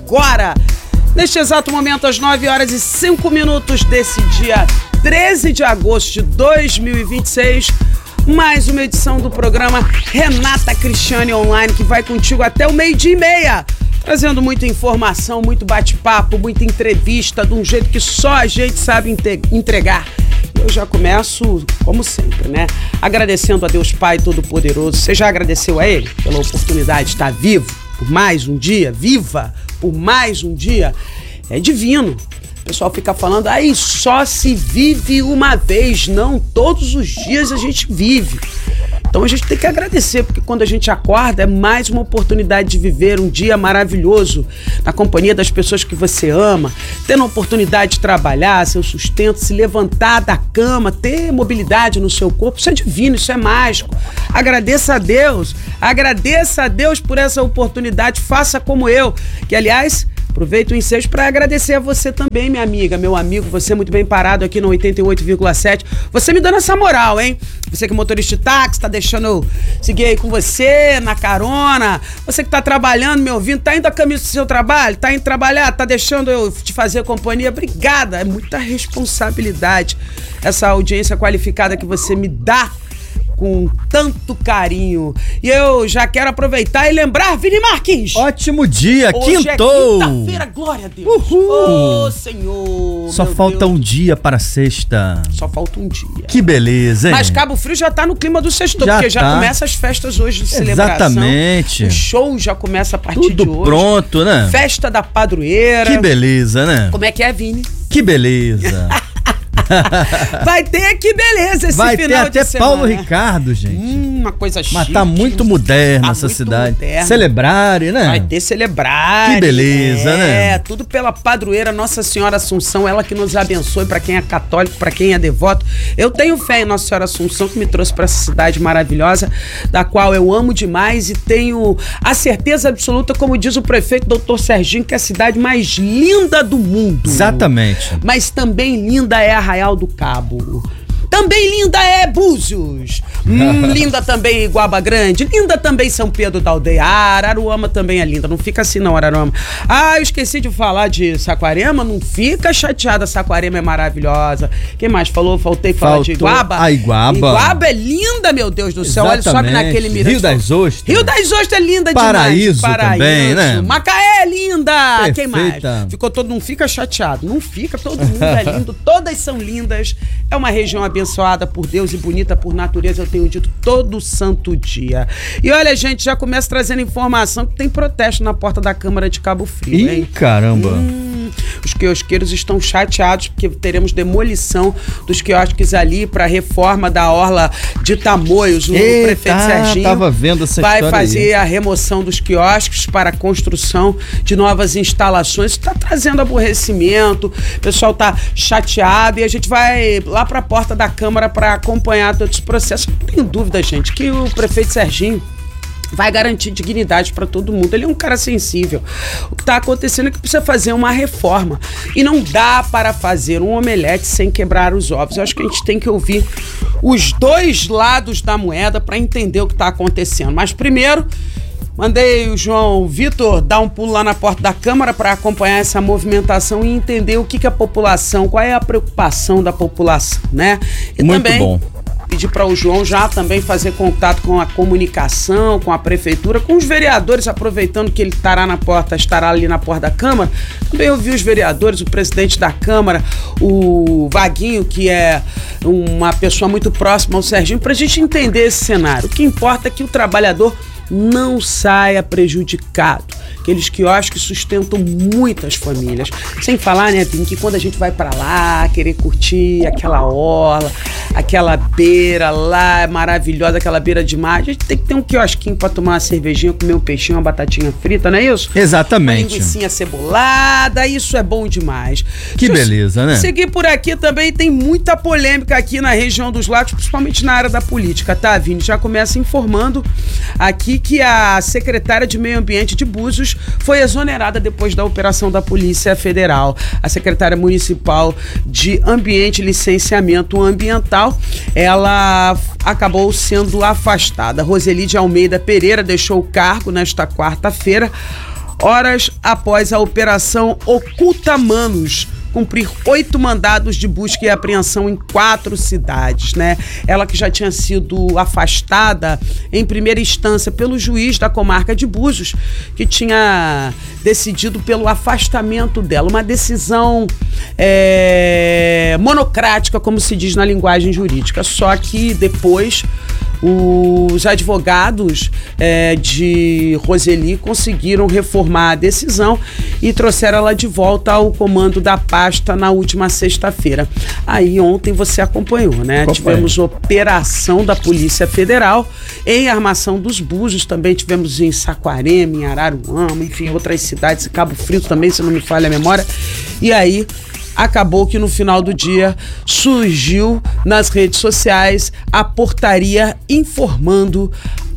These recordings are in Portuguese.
agora, neste exato momento, às 9h05 desse dia 13 de agosto de 2026, mais uma edição do programa Renata Cristiane Online, que vai contigo até o 12h30, trazendo muita informação, muito bate-papo, muita entrevista, de um jeito que só a gente sabe entregar. Eu já começo, como sempre, né? Agradecendo a Deus Pai Todo-Poderoso. Você já agradeceu a Ele pela oportunidade de estar vivo por mais um dia? Viva por mais um dia? É divino. O pessoal fica falando, aí só se vive uma vez. Não, todos os dias a gente vive. Então a gente tem que agradecer, porque quando a gente acorda é mais uma oportunidade de viver um dia maravilhoso na companhia das pessoas que você ama, tendo a oportunidade de trabalhar, seu sustento, se levantar da cama, ter mobilidade no seu corpo. Isso é divino, isso é mágico. Agradeça a Deus por essa oportunidade. Faça como eu, que aliás, aproveito o ensejo para agradecer a você também, minha amiga, meu amigo, você muito bem parado aqui no 88,7. Você me dando essa moral, hein? Você que é motorista de táxi, tá deixando eu seguir aí com você, na carona. Você que tá trabalhando, me ouvindo, tá indo a caminho do seu trabalho, tá indo trabalhar, tá deixando eu te fazer companhia. Obrigada, é muita responsabilidade essa audiência qualificada que você me dá com tanto carinho. E eu já quero aproveitar e lembrar, Vini Marques! Ótimo dia, hoje quintou! É quinta-feira, glória a Deus! Ô, Senhor! Só falta um dia para sexta. Só falta um dia. Que beleza, hein? Mas Cabo Frio já tá no clima do sexto, porque já começa as festas hoje de celebração. Exatamente. O show já começa a partir Tudo de hoje. Pronto, né? Festa da padroeira. Que beleza, né? Como é que é, Vini? Que beleza. Vai ter que beleza esse Vai final ter até de semana. Paulo Ricardo, gente. Uma coisa chique. Mas tá muito moderna essa muito cidade. moderna. Celebrare, né? Vai ter celebrare. Que beleza, né? É, tudo pela padroeira Nossa Senhora Assunção, ela que nos abençoe, pra quem é católico, pra quem é devoto. Eu tenho fé em Nossa Senhora Assunção, que me trouxe pra essa cidade maravilhosa, da qual eu amo demais e tenho a certeza absoluta, como diz o prefeito Dr. Serginho, que é a cidade mais linda do mundo. Exatamente. Mas também linda é Arraial do Cabo. Também linda é Búzios. Linda também Iguaba Grande. Linda também São Pedro da Aldeia. Araruama também é linda. Não fica assim não, Araruama. Eu esqueci de falar de Saquarema. Não fica chateada. Saquarema é maravilhosa. Quem mais falou? Faltou falar de Iguaba. A Iguaba. Iguaba é linda, meu Deus do céu. Exatamente. Olha, sobe naquele mirante. Rio das Ostras. Rio das Ostras é linda Paraíso demais. Paraíso também, né? Macaé é linda. Perfeita. Quem mais? Ficou todo, não fica chateado. Não fica, todo mundo é lindo. Todas são lindas. É uma região abençoada por Deus e bonita por natureza, eu tenho dito todo santo dia. E olha, gente, já começa trazendo informação que tem protesto na porta da Câmara de Cabo Frio, hein? Ih, caramba! Os quiosqueiros estão chateados porque teremos demolição dos quiosques ali para reforma da orla de Tamoios. O prefeito Serginho tava vendo essa vai história fazer aí. A remoção dos quiosques para a construção de novas instalações. Isso está trazendo aborrecimento, o pessoal está chateado e a gente vai lá para a porta da Câmara para acompanhar todo esse processo. Não tenho dúvida, gente, que o prefeito Serginho vai garantir dignidade para todo mundo. Ele é um cara sensível. O que está acontecendo é que precisa fazer uma reforma. E não dá para fazer um omelete sem quebrar os ovos. Eu acho que a gente tem que ouvir os dois lados da moeda para entender o que está acontecendo. Mas primeiro, mandei o João Vitor dar um pulo lá na porta da Câmara para acompanhar essa movimentação e entender o que a população, qual é a preocupação da população, né? E muito também bom. Pedir para o João já também fazer contato com a comunicação, com a prefeitura, com os vereadores, aproveitando que ele estará ali na porta da Câmara. Também ouvi os vereadores, o presidente da Câmara, o Vaguinho, que é uma pessoa muito próxima ao Serginho, para a gente entender esse cenário. O que importa é que o trabalhador não saia prejudicado. Aqueles quiosques sustentam muitas famílias. Sem falar, né, Vim, que quando a gente vai pra lá querer curtir aquela orla, aquela beira lá maravilhosa, aquela beira de mar, a gente tem que ter um quiosquinho pra tomar uma cervejinha, comer um peixinho, uma batatinha frita, não é isso? Exatamente. Uma linguicinha cebolada, isso é bom demais. Que beleza, né? Seguir por aqui também tem muita polêmica aqui na região dos lagos, principalmente na área da política, tá, Vini? Já começa informando aqui que a secretária de Meio Ambiente de Búzios foi exonerada depois da operação da Polícia Federal. A secretária municipal de Ambiente e Licenciamento Ambiental, ela acabou sendo afastada. Roseli de Almeida Pereira deixou o cargo nesta quarta-feira. horas após a Operação Oculta Manos cumprir 8 mandados de busca e apreensão em 4 cidades, né? Ela que já tinha sido afastada em primeira instância pelo juiz da comarca de Búzios, que tinha decidido pelo afastamento dela. Uma decisão monocrática, como se diz na linguagem jurídica. Só que depois os advogados de Roseli conseguiram reformar a decisão e trouxeram ela de volta ao comando da pasta na última sexta-feira. Aí ontem você acompanhou, né? Tivemos operação da Polícia Federal em Armação dos Búzios, também tivemos em Saquarema, em Araruama, enfim, outras cidades, Cabo Frio também, se não me falha a memória. E aí acabou que no final do dia surgiu nas redes sociais a portaria informando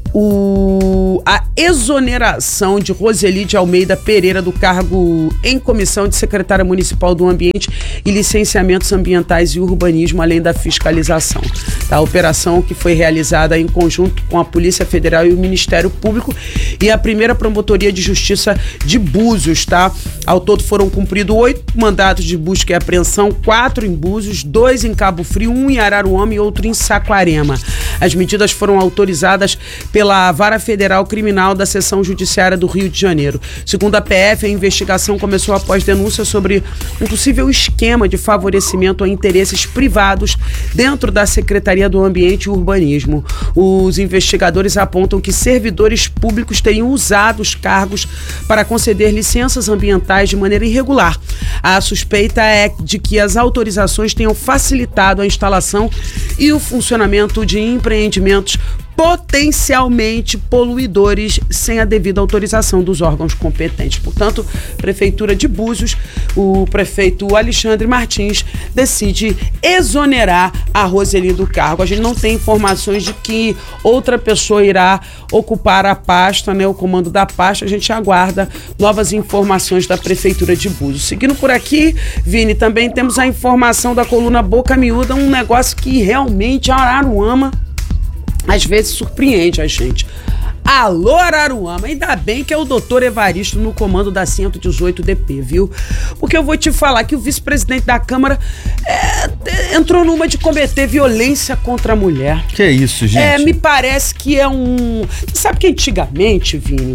a exoneração de Roseli de Almeida Pereira do cargo em comissão de secretária municipal do Ambiente e Licenciamentos Ambientais e Urbanismo, além da fiscalização. A operação que foi realizada em conjunto com a Polícia Federal e o Ministério Público e a primeira Promotoria de Justiça de Búzios, tá? Ao todo foram cumpridos 8 mandados de busca e apreensão, 4 em Búzios, 2 em Cabo Frio, 1 em Araruama e outro em Saquarema. As medidas foram autorizadas pela Vara Federal Criminal da Seção Judiciária do Rio de Janeiro. Segundo a PF, a investigação começou após denúncia sobre um possível esquema de favorecimento a interesses privados dentro da Secretaria do Ambiente e Urbanismo. Os investigadores apontam que servidores públicos teriam usado os cargos para conceder licenças ambientais de maneira irregular. A suspeita é de que as autorizações tenham facilitado a instalação e o funcionamento de empreendimentos potencialmente poluidores sem a devida autorização dos órgãos competentes. Portanto, Prefeitura de Búzios, o prefeito Alexandre Martins decide exonerar a Roseli do cargo. A gente não tem informações de que outra pessoa irá ocupar a pasta, né, o comando da pasta. A gente aguarda novas informações da Prefeitura de Búzios. Seguindo por aqui, Vini, também temos a informação da coluna Boca Miúda, um negócio que realmente Araruama às vezes surpreende a gente. Alô, Araruama, ainda bem que é o doutor Evaristo no comando da 118DP, viu? Porque eu vou te falar que o vice-presidente da Câmara entrou numa de cometer violência contra a mulher. Que isso, gente? Me parece que é um... Você sabe que antigamente, Vini,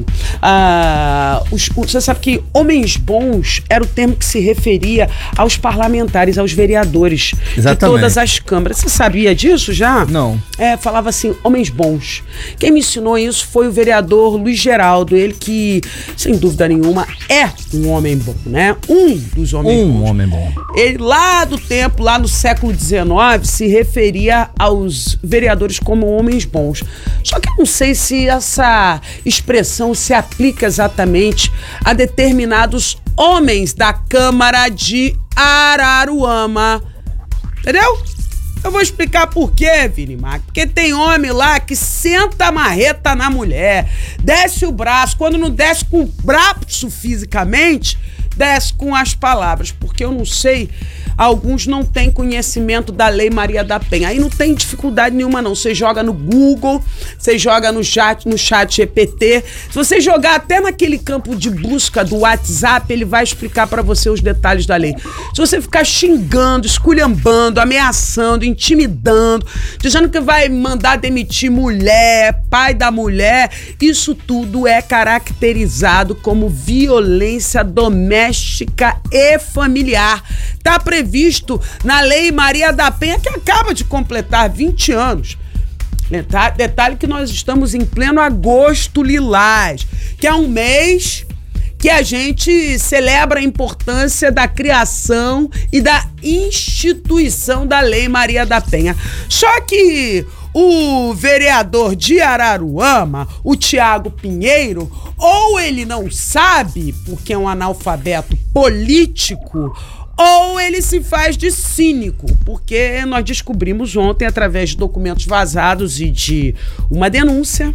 você sabe que homens bons era o termo que se referia aos parlamentares, aos vereadores. Exatamente. De todas as câmaras. Você sabia disso já? Não. Falava assim, homens bons. Quem me ensinou isso foi o vereador Luiz Geraldo, ele que, sem dúvida nenhuma, é um homem bom, né? Um dos homens bons. Um homem bom. Ele, lá do tempo, lá no século XIX, se referia aos vereadores como homens bons. Só que eu não sei se essa expressão se aplica exatamente a determinados homens da Câmara de Araruama. Entendeu? Eu vou explicar por quê, Vini Mac. Porque tem homem lá que senta a marreta na mulher, desce o braço, quando não desce com o braço fisicamente, desce com as palavras. Porque eu não sei, alguns não têm conhecimento da Lei Maria da Penha. Aí não tem dificuldade nenhuma não. Você joga no Google, você joga no chat GPT. Se você jogar até naquele campo de busca do WhatsApp, ele vai explicar pra você os detalhes da lei. Se você ficar xingando, esculhambando, ameaçando, intimidando, dizendo que vai mandar demitir mulher, pai da mulher, isso tudo é caracterizado como violência doméstica e familiar. Tá previsto na Lei Maria da Penha, que acaba de completar 20 anos. Detalhe que nós estamos em pleno agosto lilás, que é um mês que a gente celebra a importância da criação e da instituição da Lei Maria da Penha. Só que o vereador de Araruama, o Tiago Pinheiro, ou ele não sabe, porque é um analfabeto político, ou ele se faz de cínico, porque nós descobrimos ontem, através de documentos vazados e de uma denúncia,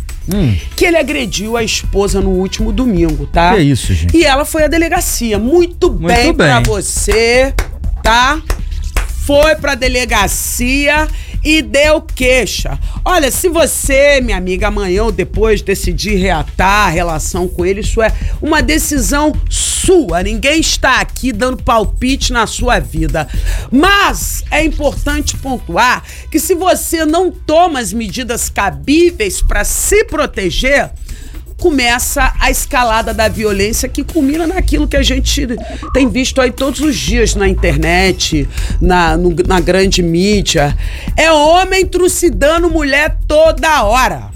que ele agrediu a esposa no último domingo, tá? Que isso, gente? E ela foi à delegacia. Muito bem pra você, tá? Foi pra delegacia e deu queixa. Olha, se você, minha amiga, amanhã ou depois decidir reatar a relação com ele, isso é uma decisão sua. Ninguém está aqui dando palpite na sua vida. Mas é importante pontuar que se você não toma as medidas cabíveis para se proteger, começa a escalada da violência que culmina naquilo que a gente tem visto aí todos os dias na internet, na grande mídia. É homem trucidando mulher toda hora.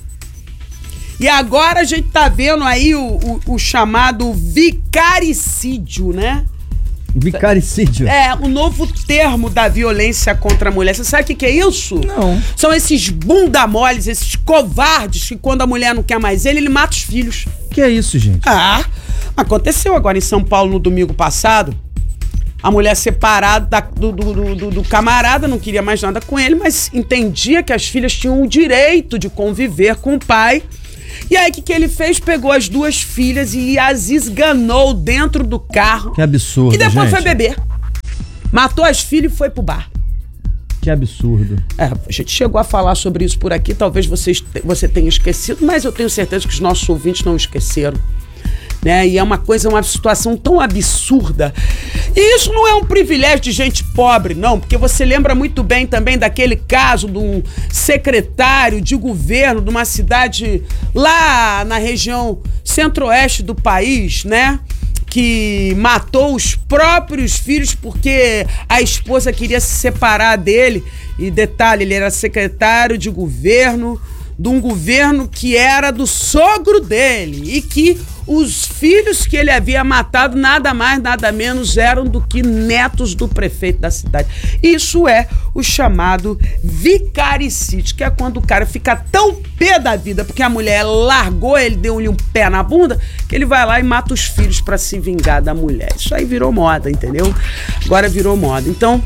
E agora a gente tá vendo aí o chamado vicaricídio, né? Vicaricídio? É, o novo termo da violência contra a mulher. Você sabe o que é isso? Não. São esses bunda moles, esses covardes que quando a mulher não quer mais ele mata os filhos. Que é isso, gente? Ah, aconteceu agora em São Paulo no domingo passado. A mulher separada do camarada, não queria mais nada com ele, mas entendia que as filhas tinham o direito de conviver com o pai. E aí, o que ele fez? Pegou as duas filhas e as esganou dentro do carro. Que absurdo, e depois gente. foi beber. Matou as filhas e foi pro bar. Que absurdo. A gente chegou a falar sobre isso por aqui, talvez você tenha esquecido, mas eu tenho certeza que os nossos ouvintes não esqueceram. Né? E é uma situação tão absurda. E isso não é um privilégio de gente pobre, não, porque você lembra muito bem também daquele caso de um secretário de governo de uma cidade lá na região centro-oeste do país, né? Que matou os próprios filhos porque a esposa queria se separar dele. E detalhe, ele era secretário de governo de um governo que era do sogro dele e que os filhos que ele havia matado nada mais, nada menos eram do que netos do prefeito da cidade. Isso é o chamado vicaricídio, que é quando o cara fica tão pé da vida porque a mulher largou ele, deu-lhe um pé na bunda, que ele vai lá e mata os filhos para se vingar da mulher. Isso aí virou moda, entendeu? Agora virou moda. Então,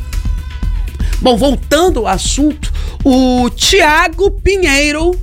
bom, voltando ao assunto, o Thiago Pinheiro,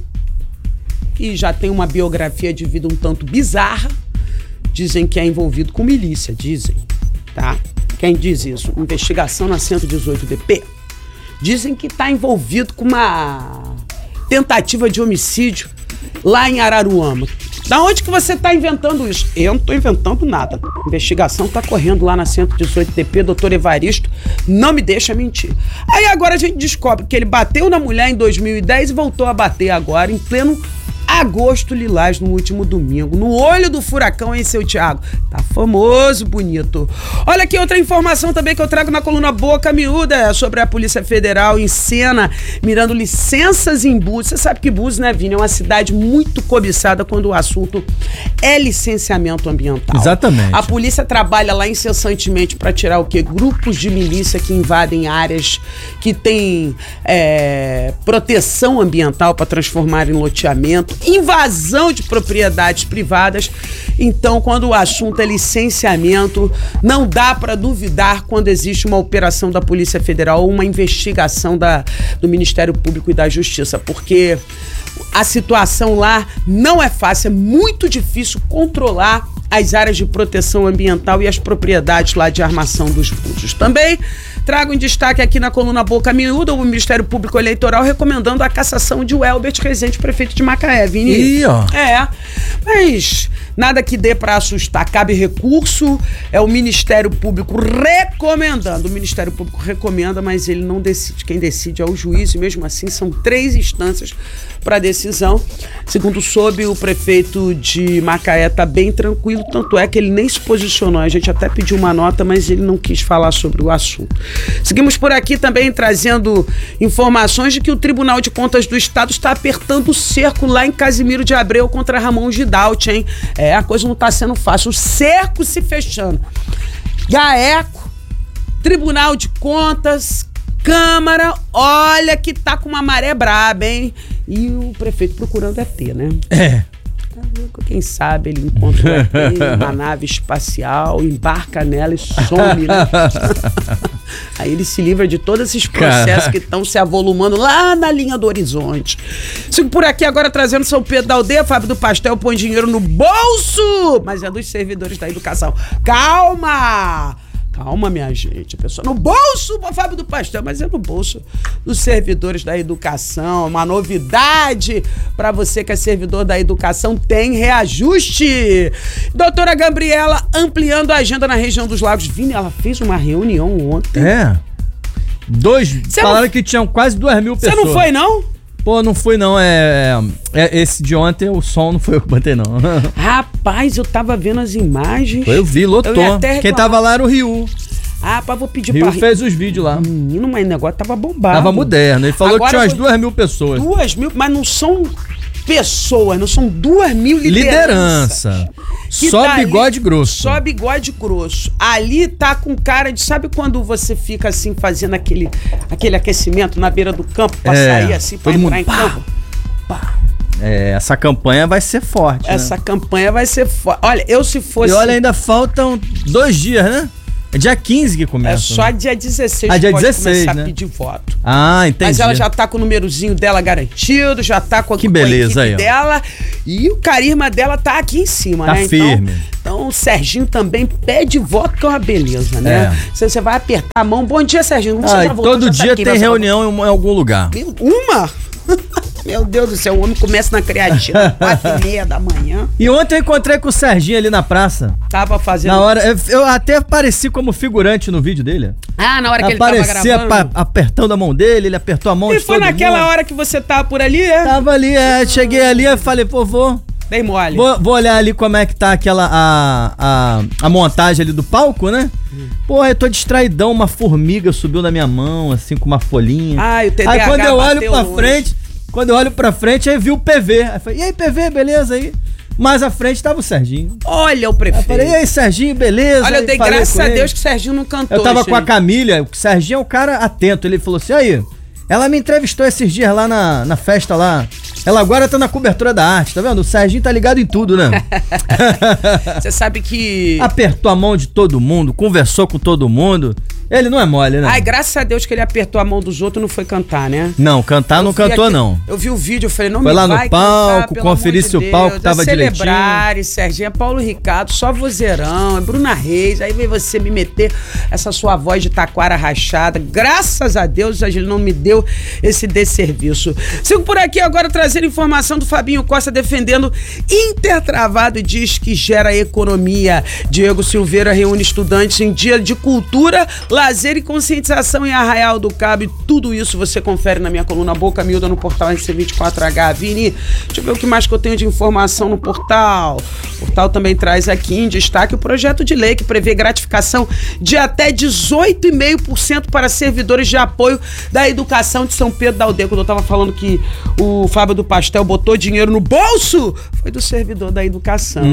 que já tem uma biografia de vida um tanto bizarra, dizem que é envolvido com milícia, dizem, tá? Quem diz isso? Investigação na 118DP. Dizem que tá envolvido com uma tentativa de homicídio lá em Araruama. Da onde que você tá inventando isso? Eu não tô inventando nada. A investigação tá correndo lá na 118DP, doutor Evaristo não me deixa mentir. Aí agora a gente descobre que ele bateu na mulher em 2010 e voltou a bater agora em pleno agosto lilás, no último domingo. No olho do furacão, hein, seu Thiago? Tá famoso, bonito. Olha aqui outra informação também que eu trago na coluna Boca Miúda sobre a Polícia Federal em cena, mirando licenças em Búzios. Você sabe que Búzios, né, Vini, é uma cidade muito cobiçada quando o assunto é licenciamento ambiental. Exatamente. A polícia trabalha lá incessantemente para tirar o quê? Grupos de milícia que invadem áreas que têm proteção ambiental para transformar em loteamento, invasão de propriedades privadas. Então, quando o assunto é licenciamento, não dá para duvidar quando existe uma operação da Polícia Federal ou uma investigação do Ministério Público e da Justiça, porque a situação lá não é fácil, é muito difícil controlar as áreas de proteção ambiental e as propriedades lá de armação dos Búzios. Também trago em destaque aqui na coluna Boca Miúda o Ministério Público Eleitoral recomendando a cassação de Welbert Rezende, prefeito de Macaé, Vini. Ih, ó. Mas nada que dê para assustar. Cabe recurso, é o Ministério Público recomendando. O Ministério Público recomenda, mas ele não decide. Quem decide é o juiz, e mesmo assim são 3 instâncias para decisão. Segundo soube, o prefeito de Macaé está bem tranquilo, tanto é que ele nem se posicionou. A gente até pediu uma nota, mas ele não quis falar sobre o assunto. Seguimos por aqui também trazendo informações de que o Tribunal de Contas do Estado está apertando o cerco lá em Casimiro de Abreu contra Ramon Gidalt, hein? A coisa não está sendo fácil. O cerco se fechando. GAECO, Tribunal de Contas, Câmara, olha que tá com uma maré braba, hein? E o prefeito procurando ET, né? Quem sabe ele encontra o ET, uma nave espacial, embarca nela e some, né? Aí ele se livra de todos esses processos que estão se avolumando lá na linha do horizonte. Sigo por aqui agora trazendo São Pedro da Aldeia. Fábio do Pastel põe dinheiro no bolso, mas é dos servidores da educação. Calma! Calma, minha gente. A pessoa no bolso do Fábio do Pastel, mas é no bolso dos servidores da educação. Uma novidade para você que é servidor da educação, tem reajuste. Doutora Gabriela ampliando a agenda na região dos Lagos. Vini, ela fez uma reunião ontem. Falaram que tinham quase 2.000 pessoas. Você não foi, não? Pô, não fui não, esse de ontem, o som não foi eu que botei não. Rapaz, eu tava vendo as imagens. Eu vi, lotou. Quem tava lá era o Ryu. Rapaz, vou pedir Ryu fez os vídeos lá. Menino, mas o negócio tava bombado. Tava moderno, ele falou Agora que tinha umas 2.000 pessoas. 2.000, mas não são pessoas, não são 2.000 liderança. Só bigode grosso. Só bigode grosso. Ali tá com cara de... Sabe quando você fica assim, fazendo aquele aquecimento na beira do campo pra sair assim, pra entrar em campo? Essa campanha vai ser forte, Essa campanha vai ser forte. Olha, eu se fosse... E olha, ainda faltam 2 dias, né? É dia 15 que começa. É só dia 16 que dia pode 16, começar, né? A pedir voto. Ah, entendi. Mas ela já tá com o númerozinho dela garantido, já tá com a equipe aí, dela. E o carisma dela tá aqui em cima, tá né? Firme. Então o Serginho também pede voto, que é uma beleza, né? Você vai apertar a mão. Bom dia, Serginho. Todo dia tem reunião em algum lugar. Uma? Meu Deus do céu, o homem começa na creatina, 4h30 da manhã. E ontem eu encontrei com o Serginho ali na praça. Tava fazendo... Na hora, eu até apareci como figurante no vídeo dele. Na hora que ele tava gravando. Apertando a mão dele, ele apertou a mão de todo mundo. E foi naquela hora que você tava por ali, Tava ali, cheguei ali e falei, pô, dei mole. Vou olhar ali como é que tá a montagem ali do palco, né? Pô, eu tô distraidão, uma formiga subiu na minha mão, assim, com uma folhinha. O TDAH. Aí quando eu olho pra frente, aí vi o PV. Aí falei, e aí, PV, beleza aí? Mais à frente tava o Serginho. Olha o prefeito. Aí falei, e aí, Serginho, beleza? Olha, eu dei graças a Deus que o Serginho não cantou. Eu tava com a Camila, o Serginho é um cara atento. Ele falou assim, aí, ela me entrevistou esses dias lá na festa lá. Ela agora tá na cobertura da arte, tá vendo? O Serginho tá ligado em tudo, né? Você sabe que... Apertou a mão de todo mundo, conversou com todo mundo. Ele não é mole, né? Graças a Deus que ele apertou a mão dos outros e não foi cantar, né? Não, cantar não cantou, não. Eu vi o vídeo, eu falei, não foi me lá vai no palco, cantar, conferir se o palco tava direitinho. Celebrar, Serginho, é Paulo Ricardo, só vozeirão, é Bruna Reis, aí veio você me meter essa sua voz de taquara rachada. Graças a Deus, ele não me deu esse desserviço. Sigo por aqui agora trazendo informação do Fabinho Costa defendendo Intertravado e diz que gera economia. Diego Silveira reúne estudantes em dia de cultura, lazer e conscientização em Arraial do Cabo. E tudo isso você confere na minha coluna Boca Miúda no portal NC24H. Vini, deixa eu ver o que mais que eu tenho de informação no portal. O portal também traz aqui em destaque o projeto de lei que prevê gratificação de até 18,5% para servidores de apoio da educação de São Pedro da Aldeia. Quando eu tava falando que o Fábio do Pastel botou dinheiro no bolso, foi do servidor da educação,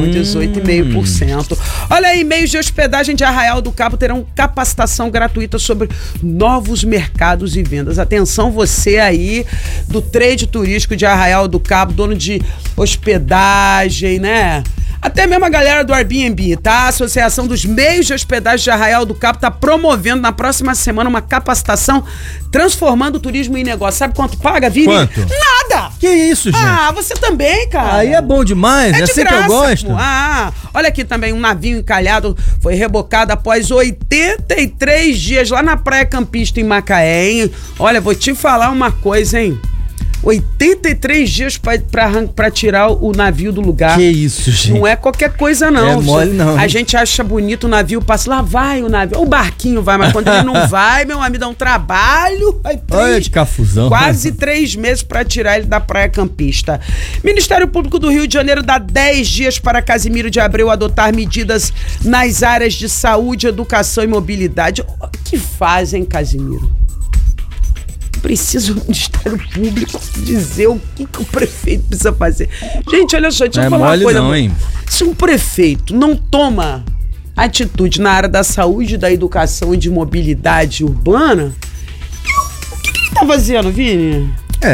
18,5%. Olha aí, meios de hospedagem de Arraial do Cabo terão capacitação gratuita sobre novos mercados e vendas. Atenção você aí do trade turístico de Arraial do Cabo, dono de hospedagem, né? Até mesmo a galera do Airbnb, tá? A Associação dos Meios de Hospedagem de Arraial do Cabo tá promovendo na próxima semana uma capacitação transformando o turismo em negócio. Sabe quanto paga, Vini? Quanto? Nada! Que isso, gente? Você também, cara. Aí é bom demais, é assim que eu gosto. Pô. Olha aqui também, um navio encalhado foi rebocado após 83 dias lá na Praia Campista em Macaé, hein? Olha, vou te falar uma coisa, hein? 83 dias pra tirar o navio do lugar. Que isso, gente. Não é qualquer coisa, não. É mole, não. A gente acha bonito o navio, passa lá, vai o navio. O barquinho vai, mas quando ele não vai, meu amigo, dá um trabalho. Olha de cafuzão. Quase 3 meses pra tirar ele da Praia Campista. Ministério Público do Rio de Janeiro dá 10 dias para Casimiro de Abreu adotar medidas nas áreas de saúde, educação e mobilidade. O que fazem, Casimiro? Precisa o Ministério Público dizer o que o prefeito precisa fazer. Gente, olha só, deixa eu falar uma coisa. Não, hein? Se um prefeito não toma atitude na área da saúde, da educação e de mobilidade urbana, o que ele tá fazendo, Vini?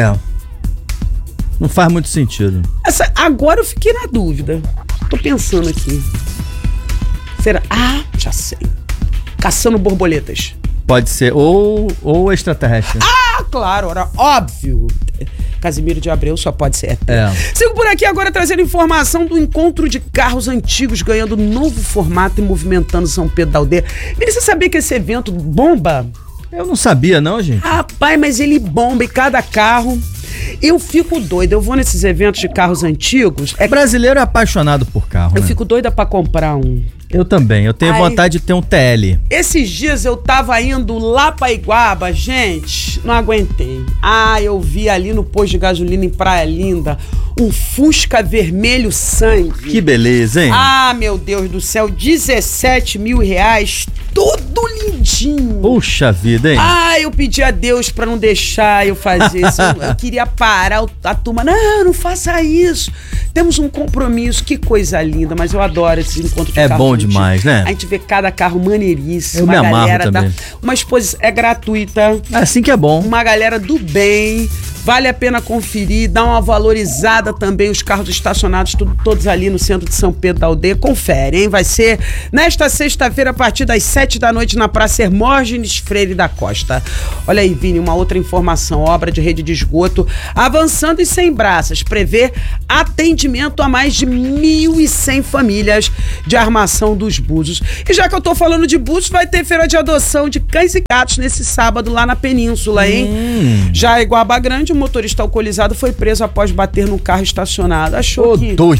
Não faz muito sentido. Agora eu fiquei na dúvida. Tô pensando aqui. Será? Já sei. Caçando borboletas. Pode ser, ou extraterrestre. Claro, era óbvio. Casimiro de Abreu só pode ser eterno. Sigo por aqui agora trazendo informação do encontro de carros antigos ganhando novo formato e movimentando São Pedro da Aldeia. Vini, você sabia que esse evento bomba? Eu não sabia não, gente. Rapaz, mas ele bomba e cada carro... Eu fico doida, eu vou nesses eventos de carros antigos. Brasileiro é apaixonado por carro, Eu né? fico doida pra comprar um. Eu também, eu tenho vontade de ter um TL. Esses dias eu tava indo lá pra Iguaba, gente, não aguentei. Eu vi ali no posto de gasolina em Praia Linda um Fusca vermelho sangue. Que beleza, hein? Meu Deus do céu, 17 mil reais, tudo lindinho. Puxa vida, hein? Eu pedi a Deus pra não deixar eu fazer isso. Eu queria parar a turma. Não faça isso. Temos um compromisso, que coisa linda, mas eu adoro esse encontro de carro. É bom demais, né? A gente vê cada carro maneiríssimo. Eu me amarro galera também. Uma exposição é gratuita. É assim que é bom. Uma galera do bem. Vale a pena conferir, dá uma valorizada também, os carros estacionados todos ali no centro de São Pedro da Aldeia. Confere, hein? Vai ser nesta sexta-feira, a partir das 7 da noite, na Praça Hermógenes Freire da Costa. Olha aí, Vini, uma outra informação. Obra de rede de esgoto avançando e sem braças. Prevê atendimento a mais de 1.100 famílias de Armação dos Búzios. E já que eu tô falando de Búzios, vai ter feira de adoção de cães e gatos nesse sábado lá na Península, hein? Já em Iguaba Grande, o motorista alcoolizado foi preso após bater no carro estacionado. Achou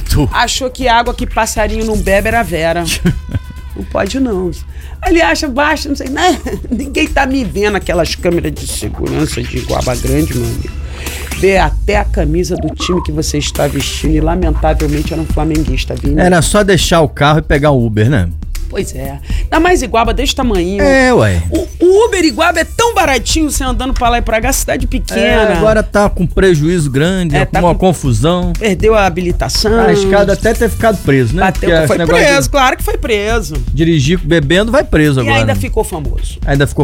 que água que passarinho não bebe era Vera. Não pode não. Ele acha baixo, não sei, né? Ninguém tá me vendo aquelas câmeras de segurança de Iguaba Grande, meu amigo. Vê até a camisa do time que você está vestindo e lamentavelmente era um flamenguista, Vini. Era só deixar o carro e pegar um Uber, né? Pois é. Ainda mais Iguaba desse tamanho. Ué. O Uber Iguaba é tão baratinho você andando pra lá e pra cá, cidade pequena. Agora tá com prejuízo grande, com uma confusão. Perdeu a habilitação. Arriscado até ter ficado preso, né? Foi preso, claro que foi preso. Dirigir bebendo vai preso agora. E ainda ficou famoso.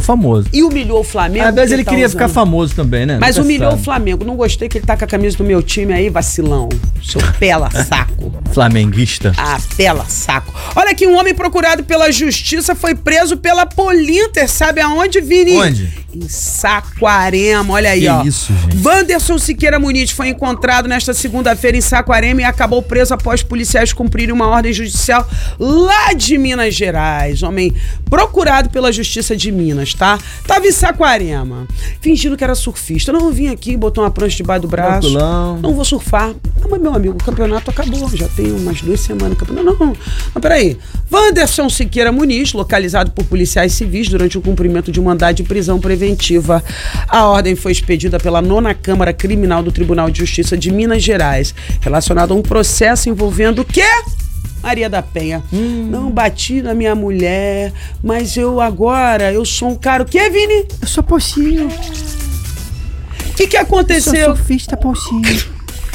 E humilhou o Flamengo. Às vezes ele queria ficar famoso também, né? Mas humilhou o Flamengo. Não gostei que ele tá com a camisa do meu time aí, vacilão. Seu pela saco. Flamenguista. Pela saco. Olha aqui, um homem procurado pela justiça foi preso pela Polinter, sabe aonde, Vini? Onde? Em Saquarema, olha aí, ó. Isso, gente. Wanderson Siqueira Muniz foi encontrado nesta segunda-feira em Saquarema e acabou preso após policiais cumprirem uma ordem judicial lá de Minas Gerais. Homem procurado pela justiça de Minas, tá? Tava em Saquarema, fingindo que era surfista. Não, vim aqui, botou uma prancha debaixo do braço. Tranquilão. Não vou surfar. Não, mas meu amigo, o campeonato acabou. Já tem umas 2 semanas. Não, peraí. Wanderson Siqueira Muniz, localizado por policiais civis durante o cumprimento de um mandado de prisão preventiva. A ordem foi expedida pela 9ª Câmara Criminal do Tribunal de Justiça de Minas Gerais, relacionado a um processo envolvendo o quê? Maria da Penha. Não bati na minha mulher, mas eu sou um cara... O quê, Vini? Eu sou possível. O que aconteceu? Eu sou surfista possível.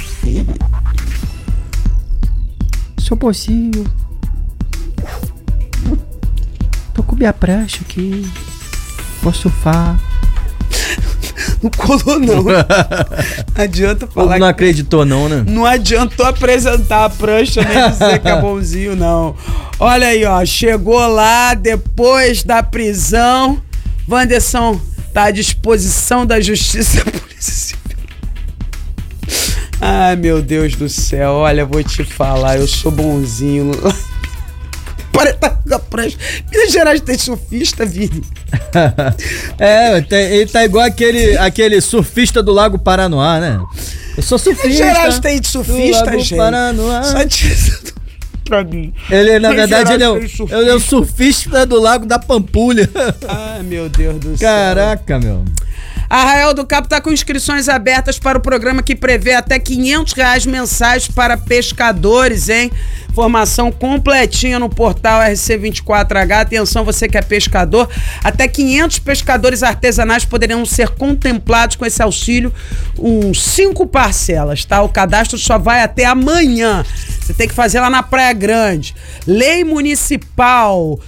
Sou possível. Tô com minha prancha aqui. Posso surfar. Não colou, não. Adianta falar. Não acreditou, não, né? Não adiantou apresentar a prancha nem dizer que é bonzinho, não. Olha aí, ó. Chegou lá depois da prisão. Wanderson tá à disposição da Justiça Polícia Civil. Ai, meu Deus do céu. Olha, vou te falar. Eu sou bonzinho. Para estar com a prancha. Minas Gerais tem surfista, Vini. Ele tá igual aquele surfista do Lago Paranoá, né? Eu sou surfista. Minas Gerais tem surfista, gente. Paranoá. Só dizendo pra mim. Ele, na verdade, ele é o surfista do Lago da Pampulha. Ai, meu Deus do céu. Caraca, meu. Arraial do Cabo está com inscrições abertas para o programa que prevê até R$500 mensais para pescadores, hein? Informação completinha no portal RC24H. Atenção, você que é pescador, até 500 pescadores artesanais poderão ser contemplados com esse auxílio, 5 parcelas, tá? O cadastro só vai até amanhã. Você tem que fazer lá na Praia Grande. Lei Municipal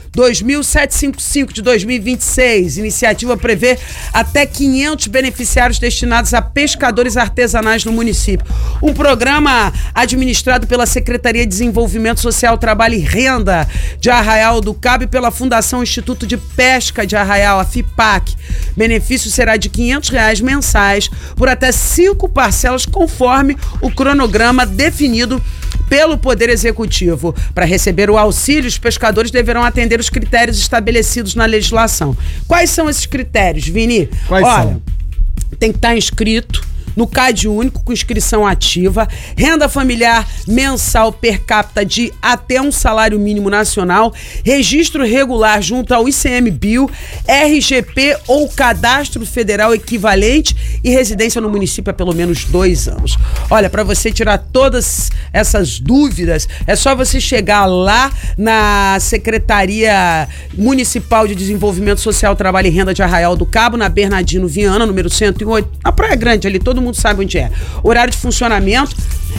2755 de 2026. Iniciativa prevê até 500 beneficiários destinados a pescadores artesanais no município. Um programa administrado pela Secretaria de Desenvolvimento Social, Trabalho e Renda de Arraial do Cabo e pela Fundação Instituto de Pesca de Arraial, a FIPAC. Benefício será de R$500 mensais por até 5 parcelas conforme o cronograma definido pelo Poder Executivo. Para receber o auxílio, os pescadores deverão atender os critérios estabelecidos na legislação. Quais são esses critérios, Vini? Quais são? Tem que estar inscrito no CAD único com inscrição ativa, renda familiar mensal per capita de até um salário mínimo nacional, registro regular junto ao ICMBio, RGP ou cadastro federal equivalente e residência no município há pelo menos 2 anos. Olha, para você tirar todas essas dúvidas, é só você chegar lá na Secretaria Municipal de Desenvolvimento Social, Trabalho e Renda de Arraial do Cabo, na Bernardino Viana, número 108, na Praia Grande ali, todo mundo sabe onde é. Horário de funcionamento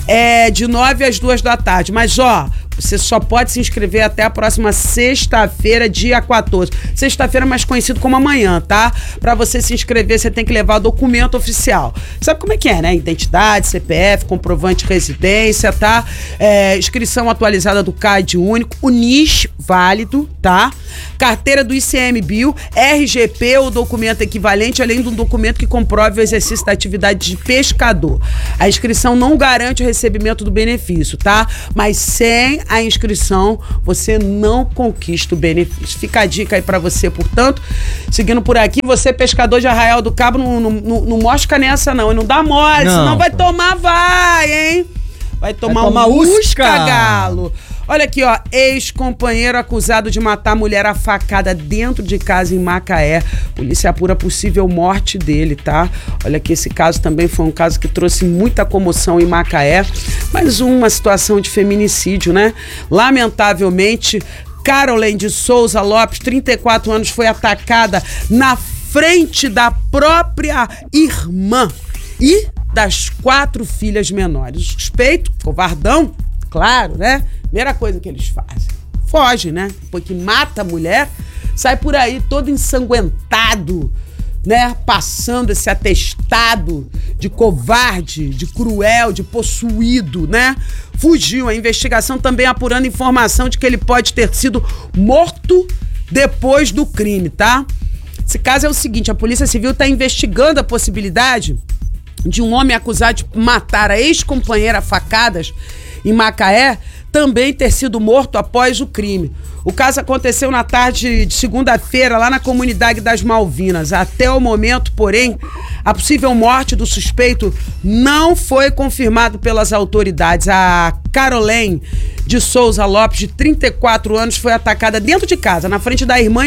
é de 9 às 2 da tarde. Mas, você só pode se inscrever até a próxima sexta-feira, dia 14. Sexta-feira, mais conhecido como amanhã, tá? Pra você se inscrever, você tem que levar documento oficial. Sabe como é que é, né? Identidade, CPF, comprovante de residência, tá? Inscrição atualizada do CAD único, o NIS válido, tá? Carteira do ICMBio, RGP ou documento equivalente, além de um documento que comprove o exercício da atividade de pescador. A inscrição não garante o recebimento do benefício, tá? Mas sem a inscrição, você não conquista o benefício. Fica a dica aí pra você, portanto. Seguindo por aqui, você, pescador de Arraial do Cabo, não mosca nessa não, e não dá mole, senão vai tomar hein? Vai tomar usca, galo. Olha aqui, ex-companheiro acusado de matar mulher a facada dentro de casa em Macaé. Polícia apura possível morte dele, tá? Olha que esse caso também foi um caso que trouxe muita comoção em Macaé. Mais uma situação de feminicídio, né? Lamentavelmente, Caroline de Souza Lopes, 34 anos, foi atacada na frente da própria irmã e das 4 filhas menores. O suspeito, covardão, claro, né? Primeira coisa que eles fazem, foge, né? Depois que mata a mulher, sai por aí todo ensanguentado, né? Passando esse atestado de covarde, de cruel, de possuído, né? Fugiu. A investigação também apurando informação de que ele pode ter sido morto depois do crime, tá? Esse caso é o seguinte, a Polícia Civil está investigando a possibilidade de um homem acusado de matar a ex-companheira a facadas em Macaé também ter sido morto após o crime. O caso aconteceu na tarde de segunda-feira lá na comunidade das Malvinas. Até o momento, porém, a possível morte do suspeito não foi confirmada pelas autoridades. A Caroline de Souza Lopes, de 34 anos, foi atacada dentro de casa, na frente da irmã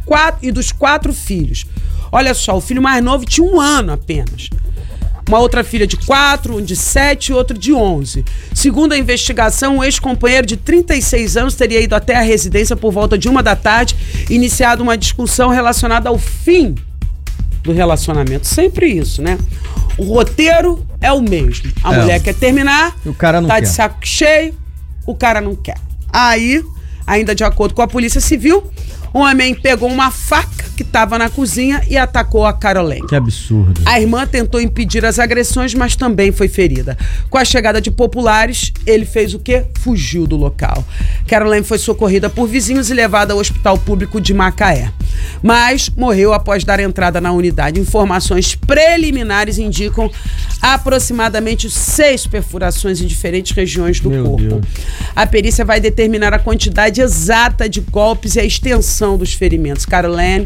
e dos 4 filhos. Olha só, o filho mais novo tinha 1 ano apenas. Uma outra filha de 4, um de 7 e outro de 11. Segundo a investigação, o ex-companheiro de 36 anos teria ido até a residência por volta de 1 da tarde e iniciado uma discussão relacionada ao fim do relacionamento. Sempre isso, né? O roteiro é o mesmo. A mulher quer terminar, o cara não tá quer. De saco cheio, o cara não quer. Aí, ainda de acordo com a Polícia Civil, o homem pegou uma faca que estava na cozinha e atacou a Caroline. Que absurdo. A irmã tentou impedir as agressões, mas também foi ferida. Com a chegada de populares, ele fez o quê? Fugiu do local. Caroline foi socorrida por vizinhos e levada ao Hospital Público de Macaé. Mas morreu após dar entrada na unidade. Informações preliminares indicam aproximadamente 6 perfurações em diferentes regiões do corpo. Deus. A perícia vai determinar a quantidade exata de golpes e a extensão dos ferimentos. Caroline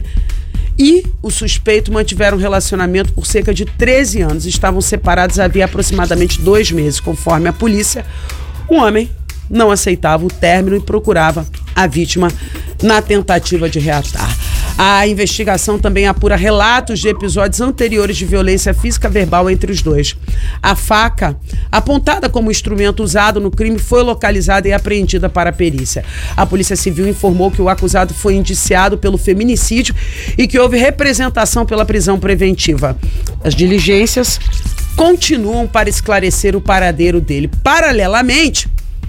e o suspeito mantiveram relacionamento por cerca de 13 anos. Estavam separados havia aproximadamente 2 meses. Conforme a polícia, o homem não aceitava o término e procurava a vítima na tentativa de reatar. A investigação também apura relatos de episódios anteriores de violência física verbal entre os dois. A faca, apontada como instrumento usado no crime, foi localizada e apreendida para a perícia. A Polícia Civil informou que o acusado foi indiciado pelo feminicídio e que houve representação pela prisão preventiva. As diligências continuam para esclarecer o paradeiro dele. Paralelamente,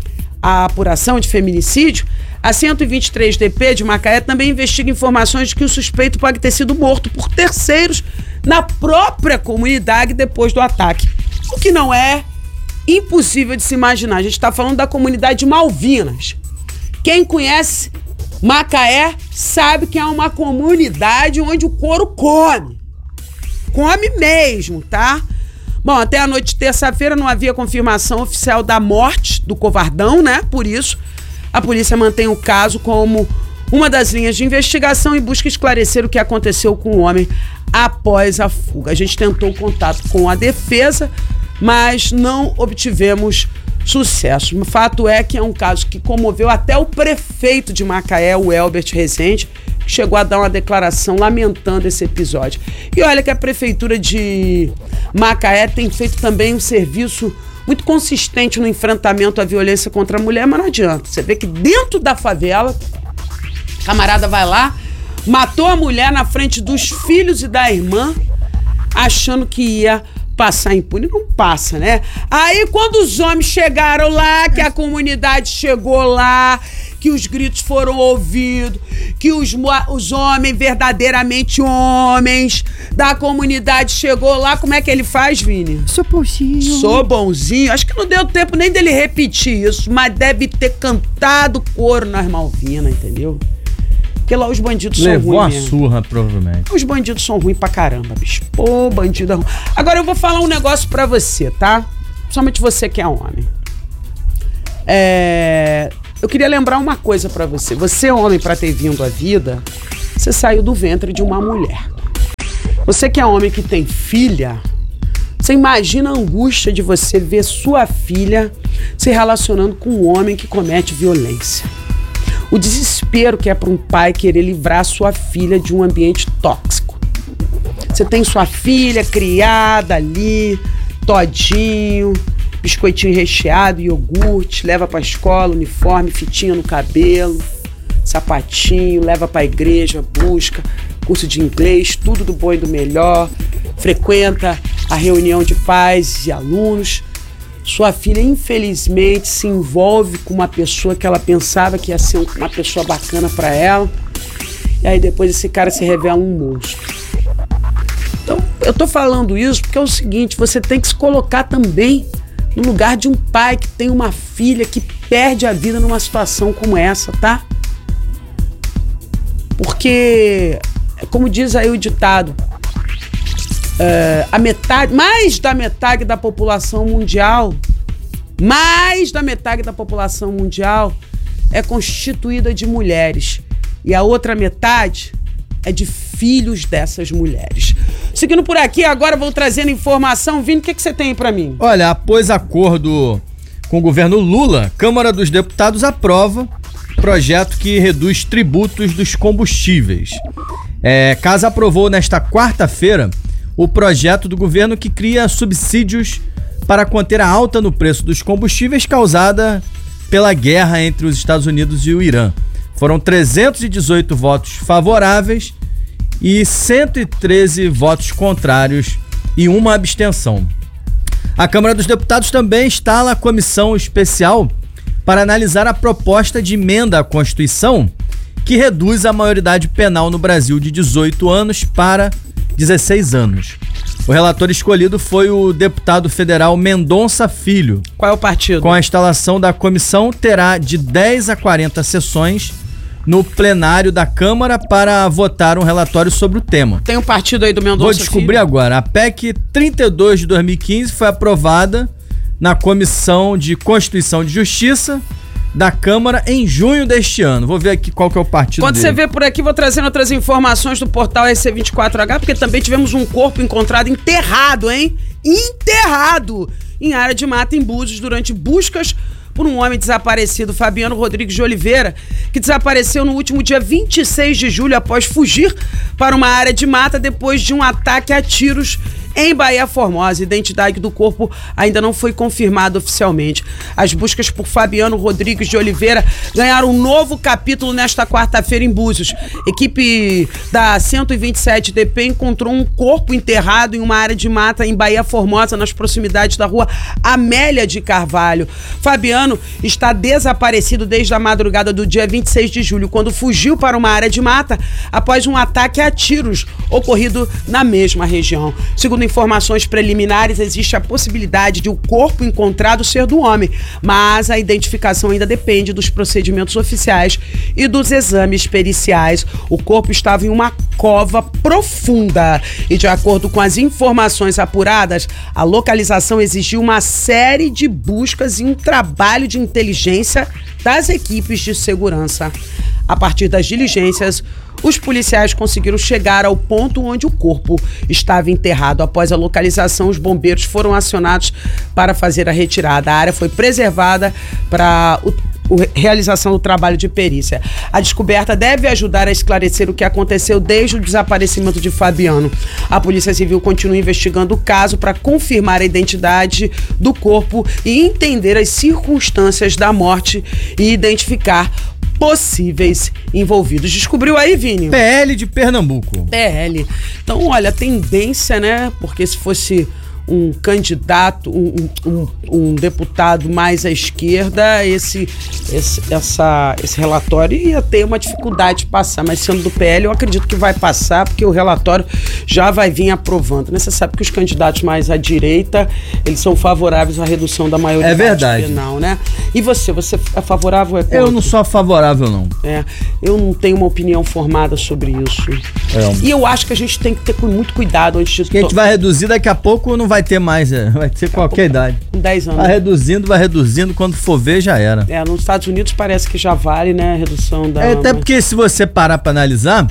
a apuração de feminicídio, a 123DP de Macaé também investiga informações de que o suspeito pode ter sido morto por terceiros na própria comunidade depois do ataque. O que não é impossível de se imaginar. A gente está falando da comunidade de Malvinas. Quem conhece Macaé sabe que é uma comunidade onde o couro come. Come mesmo, tá? Bom, até a noite de terça-feira não havia confirmação oficial da morte do covardão, né? Por isso, a polícia mantém o caso como uma das linhas de investigação e busca esclarecer o que aconteceu com o homem após a fuga. A gente tentou contato com a defesa, mas não obtivemos sucesso. O fato é que é um caso que comoveu até o prefeito de Macaé, o Elbert Rezende, que chegou a dar uma declaração lamentando esse episódio. E olha que a prefeitura de Macaé tem feito também um serviço muito consistente no enfrentamento à violência contra a mulher, mas não adianta. Você vê que dentro da favela, o camarada vai lá, matou a mulher na frente dos filhos e da irmã, achando que ia passar impune. Não passa, né? Aí quando os homens chegaram lá, que a comunidade chegou lá, que os gritos foram ouvidos, que os homens, verdadeiramente homens da comunidade chegou lá, como é que ele faz, Vini? Sou bonzinho. Sou bonzinho. Acho que não deu tempo nem dele repetir isso, mas deve ter cantado coro nas Malvinas, entendeu? Porque lá os bandidos são ruins. Levou uma surra, provavelmente. Os bandidos são ruins pra caramba, bicho. Pô, bandido é ruim. Agora eu vou falar um negócio pra você, tá? Principalmente você que é homem. Eu queria lembrar uma coisa pra você. Você, homem, pra ter vindo à vida, você saiu do ventre de uma mulher. Você que é homem que tem filha, você imagina a angústia de você ver sua filha se relacionando com um homem que comete violência. O desespero que é para um pai querer livrar sua filha de um ambiente tóxico. Você tem sua filha criada ali, todinho, biscoitinho recheado, iogurte, leva para a escola, uniforme, fitinha no cabelo, sapatinho, leva para a igreja, busca curso de inglês, tudo do bom e do melhor, frequenta a reunião de pais e alunos. Sua filha, infelizmente, se envolve com uma pessoa que ela pensava que ia ser uma pessoa bacana para ela. E aí depois esse cara se revela um monstro. Então, eu tô falando isso porque é o seguinte, você tem que se colocar também no lugar de um pai que tem uma filha que perde a vida numa situação como essa, tá? Porque, como diz aí o ditado, mais da metade da população mundial é constituída de mulheres e a outra metade é de filhos dessas mulheres. Seguindo por aqui, agora vou trazendo informação. Vini, o que você tem pra mim? Olha, após acordo com o governo Lula, Câmara dos Deputados aprova projeto que reduz tributos dos combustíveis. Casa aprovou nesta quarta-feira o projeto do governo que cria subsídios para conter a alta no preço dos combustíveis causada pela guerra entre os Estados Unidos e o Irã. Foram 318 votos favoráveis e 113 votos contrários e uma abstenção. A Câmara dos Deputados também instala a comissão especial para analisar a proposta de emenda à Constituição que reduz a maioridade penal no Brasil de 18 anos para 16 anos. O relator escolhido foi o deputado federal Mendonça Filho. Qual é o partido? Com a instalação da comissão, terá de 10 a 40 sessões no plenário da Câmara para votar um relatório sobre o tema. Tem um partido aí do Mendonça Filho? Vou descobrir agora. A PEC 32 de 2015 foi aprovada na Comissão de Constituição e Justiça da Câmara em junho deste ano. Vou ver aqui qual que é o partido Quando dele. você vê por aqui, vou trazendo outras informações do portal SC24H, porque também tivemos um corpo encontrado enterrado, hein? Enterrado! Em área de mata em Búzios, durante buscas por um homem desaparecido, Fabiano Rodrigues de Oliveira, que desapareceu no último dia 26 de julho após fugir para uma área de mata depois de um ataque a tiros em Bahia Formosa. A identidade do corpo ainda não foi confirmada oficialmente. As buscas por Fabiano Rodrigues de Oliveira ganharam um novo capítulo nesta quarta-feira em Búzios. Equipe da 127 DP encontrou um corpo enterrado em uma área de mata em Bahia Formosa, nas proximidades da rua Amélia de Carvalho. Fabiano está desaparecido desde a madrugada do dia 26 de julho, quando fugiu para uma área de mata após um ataque a tiros ocorrido na mesma região. Segundo informações preliminares, existe a possibilidade de o corpo encontrado ser do homem, mas a identificação ainda depende dos procedimentos oficiais e dos exames periciais. O corpo estava em uma cova profunda e, de acordo com as informações apuradas, a localização exigiu uma série de buscas e um trabalho de inteligência das equipes de segurança. A partir das diligências, os policiais conseguiram chegar ao ponto onde o corpo estava enterrado. Após a localização, os bombeiros foram acionados para fazer a retirada. A área foi preservada para realização do trabalho de perícia. A descoberta deve ajudar a esclarecer o que aconteceu desde o desaparecimento de Fabiano. A Polícia Civil continua investigando o caso para confirmar a identidade do corpo e entender as circunstâncias da morte e identificar possíveis envolvidos. Descobriu aí, Vini? PL de Pernambuco. PL. Então, olha, a tendência, né? Porque se fosse um candidato, um deputado mais à esquerda, esse relatório ia ter uma dificuldade de passar, mas sendo do PL, eu acredito que vai passar, porque o relatório já vai vir aprovando, né? Você sabe que os candidatos mais à direita, eles são favoráveis à redução da maioridade penal, né? E você é favorável ou é contra? Eu não sou favorável, não. Eu não tenho uma opinião formada sobre isso. E eu acho que a gente tem que ter muito cuidado antes de... Que a gente vai reduzir daqui a pouco, não vai ter mais, vai ser qualquer idade. Com 10 anos. Vai reduzindo, quando for ver, já era. Nos Estados Unidos parece que já vale, né, a redução da... Até porque se você parar pra analisar,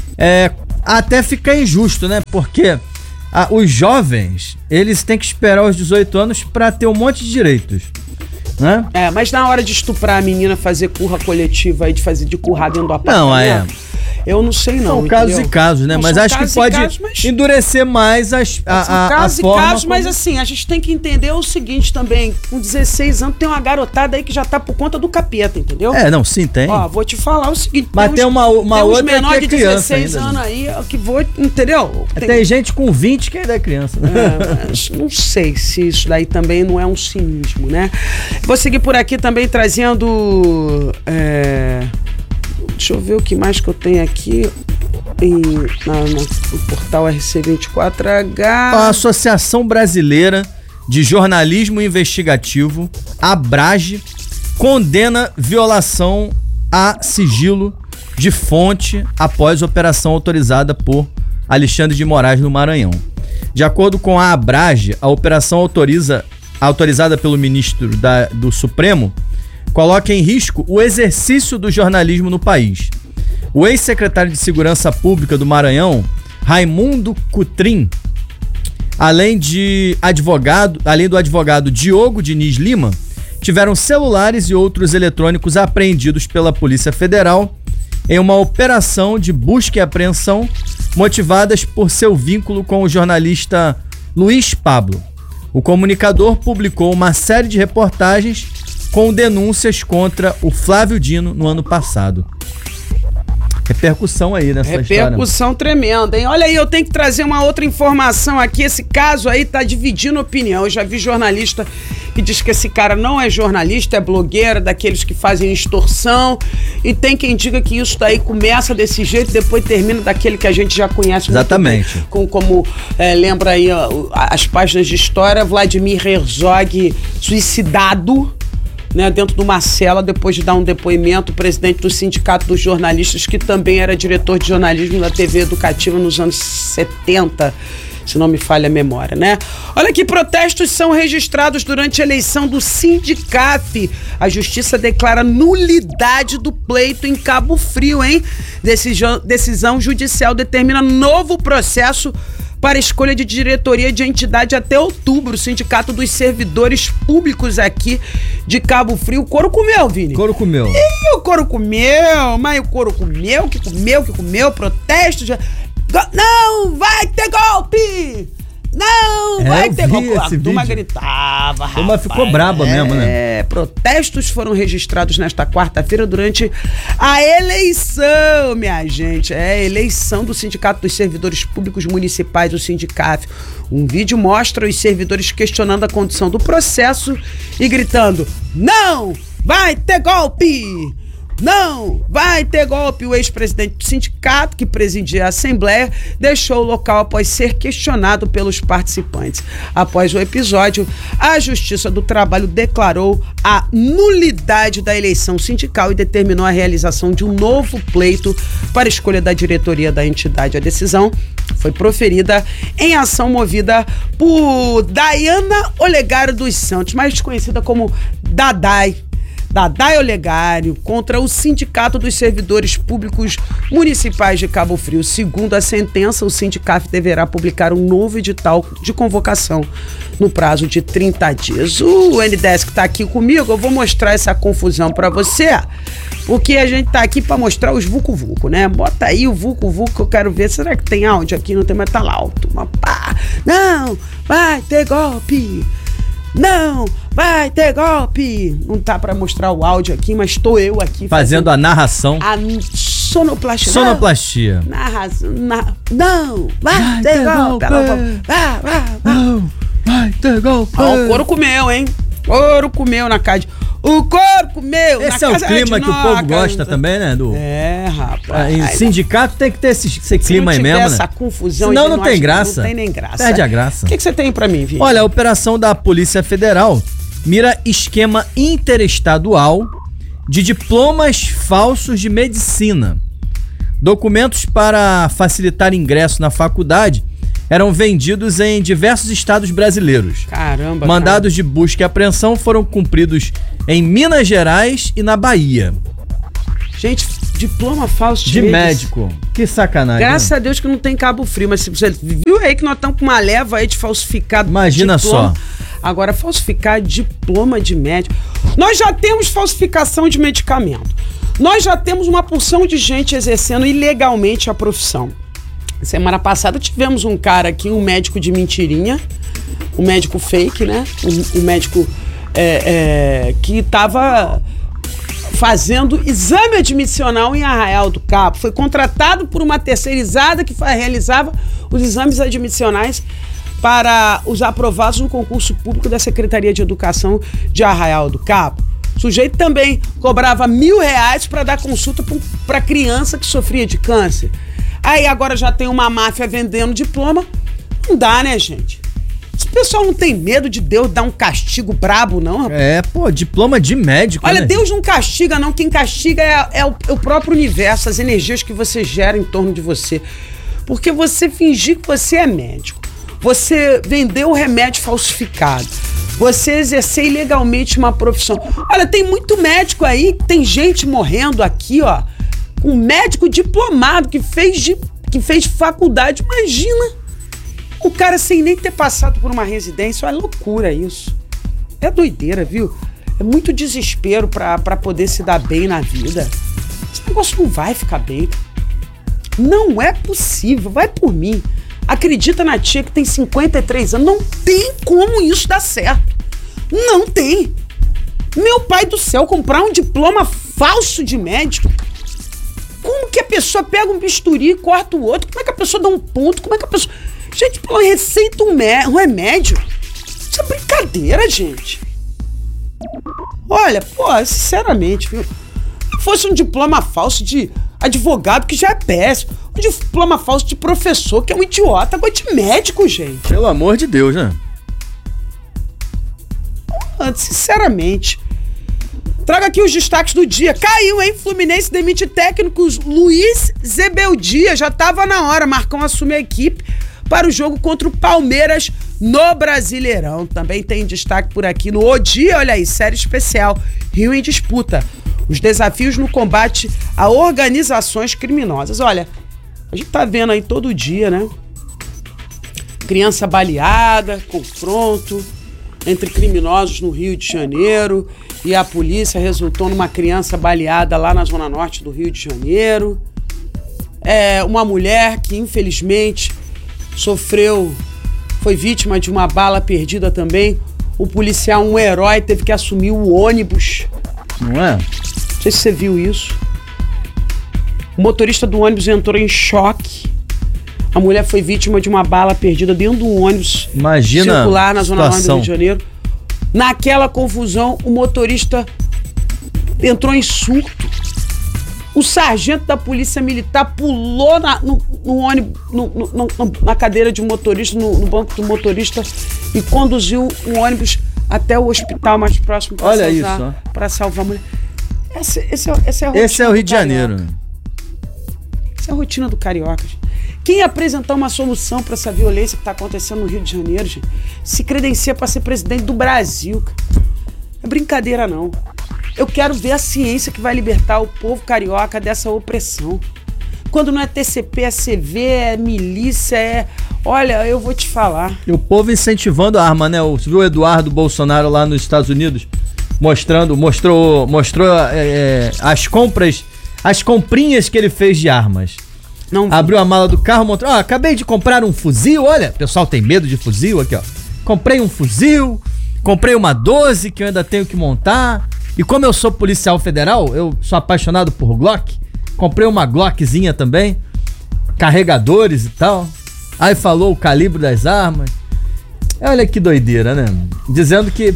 até fica injusto, né, porque os jovens, eles têm que esperar os 18 anos pra ter um monte de direitos, né? Mas na hora de estuprar a menina, fazer curra coletiva aí, de currar dentro do apartamento... Eu não sei não. São casos e casos, né? Mas acho que pode endurecer mais a casos forma... e casos, mas assim, a gente tem que entender o seguinte também. Com 16 anos tem uma garotada aí que já tá por conta do capeta, entendeu? Não, sim, tem. Vou te falar o seguinte. Mas tem uma outra menor que é de criança 16 ainda, anos aí, que entendeu? Tem gente com 20 que ainda é criança, né? Mas não sei se isso daí também não é um cinismo, né? Vou seguir por aqui também trazendo... Deixa eu ver o que mais que eu tenho aqui no portal RC24H. A Associação Brasileira de Jornalismo Investigativo, ABRAGE, condena violação a sigilo de fonte após operação autorizada por Alexandre de Moraes no Maranhão. De acordo com a ABRAGE, a operação autorizada pelo ministro do Supremo coloca em risco o exercício do jornalismo no país. O ex-secretário de Segurança Pública do Maranhão, Raimundo Cutrim, além do advogado Diogo Diniz Lima, tiveram celulares e outros eletrônicos apreendidos pela Polícia Federal em uma operação de busca e apreensão motivadas por seu vínculo com o jornalista Luiz Pablo. O comunicador publicou uma série de reportagens com denúncias contra o Flávio Dino no ano passado. Repercussão aí nessa história. Repercussão tremenda, hein? Olha aí, eu tenho que trazer uma outra informação aqui. Esse caso aí tá dividindo opinião. Eu já vi jornalista que diz que esse cara não é jornalista, é blogueiro, daqueles que fazem extorsão. E tem quem diga que isso daí começa desse jeito e depois termina daquele que a gente já conhece. Exatamente. Muito bem, como lembra aí as páginas de história, Vladimir Herzog suicidado, né, dentro de uma cela, depois de dar um depoimento, o presidente do Sindicato dos Jornalistas, que também era diretor de jornalismo da TV Educativa nos anos 70, se não me falha a memória, né? Olha que protestos são registrados durante a eleição do Sindicaf. A justiça declara nulidade do pleito em Cabo Frio, hein? Decisão judicial determina novo processo para escolha de diretoria de entidade até outubro. O Sindicato dos Servidores Públicos aqui de Cabo Frio. O couro comeu, Vini. Couro comeu. Ih, o couro comeu, mas o couro comeu, que comeu, protesto. Não vai ter golpe! Não, vai ter golpe. A turma vídeo. gritava, A turma ficou braba mesmo, né? Protestos foram registrados nesta quarta-feira durante a eleição, minha gente. Eleição do Sindicato dos Servidores Públicos Municipais, o Sindicaf. Um vídeo mostra os servidores questionando a condição do processo e gritando: não vai ter golpe! Não vai ter golpe. O ex-presidente do sindicato, que presidia a Assembleia, deixou o local após ser questionado pelos participantes. Após o episódio, a Justiça do Trabalho declarou a nulidade da eleição sindical e determinou a realização de um novo pleito para a escolha da diretoria da entidade. A decisão foi proferida em ação movida por Dayana Olegário dos Santos, mais conhecida como Dadai Olegário, contra o Sindicato dos Servidores Públicos Municipais de Cabo Frio. Segundo a sentença, o Sindicaf deverá publicar um novo edital de convocação no prazo de 30 dias. O NDESC está aqui comigo, eu vou mostrar essa confusão para você, porque a gente tá aqui para mostrar os vucu-vucu, né? Bota aí o vucu-vucu que eu quero ver. Será que tem áudio aqui? Não tem, mas tá lá alto. Não, vai ter golpe! Não, vai ter golpe! Não tá pra mostrar o áudio aqui, mas tô eu aqui fazendo a narração. A sonoplastia. Sonoplastia. Não, vai ter golpe! Não, vai ter golpe! Ó, o couro comeu, hein? Couro comeu na casa. O couro comeu na casa. Esse é o clima que o povo gosta também, né, Du? Rapaz. Em sindicato tem que ter esse clima aí mesmo, né? Essa confusão. Senão não tem graça. Não tem nem graça. Perde a graça. O que você tem pra mim, Vitor? Olha, a operação da Polícia Federal mira esquema interestadual de diplomas falsos de medicina. Documentos para facilitar ingresso na faculdade eram vendidos em diversos estados brasileiros. Caramba. Mandados de busca e apreensão foram cumpridos em Minas Gerais e na Bahia. Gente, diploma falso de médico. Que sacanagem. Graças a Deus que não tem Cabo Frio, mas você viu aí que nós estamos com uma leva aí de falsificado. Imagina diploma. só. Agora, falsificar diploma de médico. Nós já temos falsificação de medicamento. Nós já temos uma porção de gente exercendo ilegalmente a profissão. Semana passada tivemos um cara aqui, um médico de mentirinha, um médico fake, né? Um médico que estava fazendo exame admissional em Arraial do Cabo. Foi contratado por uma terceirizada que realizava os exames admissionais para os aprovados no concurso público da Secretaria de Educação de Arraial do Cabo. O sujeito também cobrava R$1.000 para dar consulta para criança que sofria de câncer. Aí agora já tem uma máfia vendendo diploma. Não dá, né, gente? Esse pessoal não tem medo de Deus dar um castigo brabo, não, rapaz? Diploma de médico, Olha, né? Deus não castiga, não. Quem castiga é o próprio universo, as energias que você gera em torno de você. Porque você fingir que você é médico, você vendeu o remédio falsificado, você exercer ilegalmente uma profissão. Olha, tem muito médico aí, tem gente morrendo aqui, ó, um médico diplomado que fez faculdade. Imagina o cara sem nem ter passado por uma residência. Olha, loucura isso. É doideira, viu? É muito desespero pra poder se dar bem na vida. Esse negócio não vai ficar bem. Não é possível. Vai por mim. Acredita na tia que tem 53 anos. Não tem como isso dar certo. Não tem. Meu pai do céu, comprar um diploma falso de médico. Como que a pessoa pega um bisturi e corta o outro? Como é que a pessoa dá um ponto? Como é que a pessoa... Gente, pô, receita um remédio. Isso é brincadeira, gente. Olha, pô, sinceramente, viu? Se fosse um diploma falso de advogado, que já é péssimo. Um diploma falso de professor, que é um idiota. Agora de médico, gente. Pelo amor de Deus, né? Sinceramente. Traga aqui os destaques do dia. Caiu, hein? Fluminense demite técnicos Luiz Zebeldia. Já tava na hora. Marcão assume a equipe para o jogo contra o Palmeiras no Brasileirão. Também tem destaque por aqui no O Dia, olha aí, série especial. Rio em disputa. Os desafios no combate a organizações criminosas. Olha, a gente tá vendo aí todo dia, né? Criança baleada, confronto entre criminosos no Rio de Janeiro, e a polícia resultou numa criança baleada lá na zona norte do Rio de Janeiro. Uma mulher que infelizmente sofreu foi vítima de uma bala perdida também. O policial, um herói, teve que assumir o ônibus. Não é? Não sei se você viu isso. O motorista do ônibus entrou em choque. A mulher foi vítima de uma bala perdida dentro do ônibus. Imagina circular na Zona Norte do situação. Rio de Janeiro. Naquela confusão, o motorista entrou em surto. O sargento da polícia militar pulou no ônibus, na cadeira de um motorista, no banco do motorista, e conduziu o ônibus até o hospital mais próximo para salvar a mulher. Essa é a rotina. Esse é o Rio de Janeiro. Essa é a rotina do carioca. Gente. Quem apresentar uma solução para essa violência que está acontecendo no Rio de Janeiro, gente, se credencia para ser presidente do Brasil. Cara. Não é brincadeira, não. Eu quero ver a ciência que vai libertar o povo carioca dessa opressão. Quando não é TCP, é CV, é milícia, Olha, eu vou te falar. E o povo incentivando a arma, né? Você viu o Eduardo Bolsonaro lá nos Estados Unidos mostrou as comprinhas que ele fez de armas. Não vi. Abriu a mala do carro, mostrou, acabei de comprar um fuzil, olha, o pessoal tem medo de fuzil aqui, ó. Comprei um fuzil, comprei uma 12 que eu ainda tenho que montar. E como eu sou policial federal, eu sou apaixonado por Glock, comprei uma Glockzinha também, carregadores e tal. Aí falou o calibre das armas. Olha que doideira, né? Dizendo que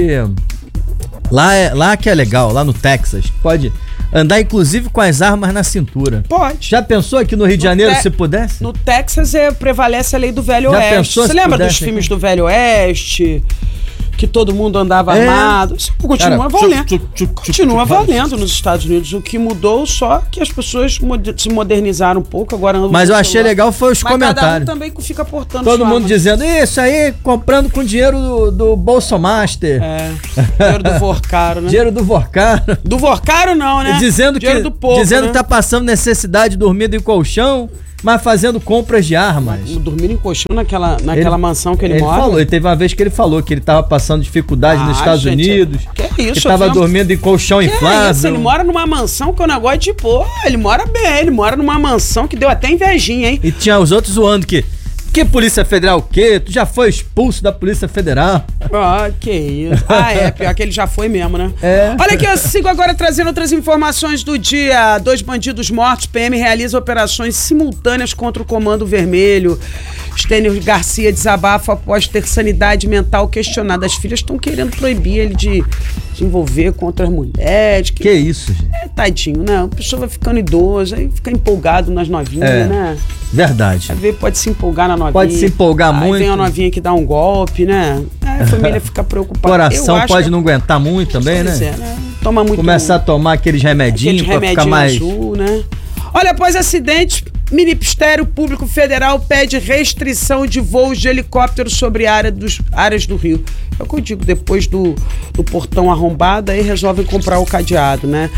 lá que é legal, lá no Texas, pode andar inclusive com as armas na cintura. Pode. Já pensou aqui no Rio de Janeiro se pudesse? No Texas prevalece a lei do Velho Já Oeste. pensou Você se lembra pudesse dos filmes aqui? do Velho Oeste? Que todo mundo andava armado. Isso continua valendo. Continua valendo nos Estados Unidos. O que mudou só que as pessoas se modernizaram um pouco. Agora andam. Mas eu achei legal foi os comentários. Cada um também fica portando. Todo mundo dizendo, isso aí, comprando com dinheiro do Bolsomaster. Dinheiro do Vorcaro, né? Dinheiro do Vorcaro. Do Vorcaro não, né? Dizendo dinheiro do povo, que tá passando necessidade dormindo em colchão, mas fazendo compras de armas. Dormindo em colchão naquela mansão que ele mora? Falou, ele teve uma vez que ele falou que ele tava passando dificuldade nos Estados Unidos. Que é isso? Que tava dormindo em colchão inflável. É isso? Ele mora numa mansão que é um negócio de ele mora bem, ele mora numa mansão que deu até invejinha, hein? E tinha os outros zoando que Polícia Federal o quê? Tu já foi expulso da Polícia Federal. Que isso. Pior que ele já foi mesmo, né? Olha aqui, eu sigo agora trazendo outras informações do dia. 2 bandidos mortos, PM realiza operações simultâneas contra o Comando Vermelho. Stênio Garcia desabafa após ter sanidade mental questionada. As filhas estão querendo proibir ele de se envolver com outras mulheres. Que isso, gente? Tadinho, né? A pessoa vai ficando idosa, aí fica empolgado nas novinhas, né? Verdade. Às vezes pode se empolgar na novinha. Pode se empolgar muito. Aí vem a novinha que dá um golpe, né? Aí a família fica preocupada. Coração pode não aguentar muito também, né? Né? Toma muito. Começar a tomar aqueles remedinhos pra ficar mais... azul, né? Olha, após acidente, Ministério Público Federal pede restrição de voos de helicóptero sobre áreas do Rio. É o que eu digo, depois do portão arrombado, aí resolvem comprar o cadeado, né?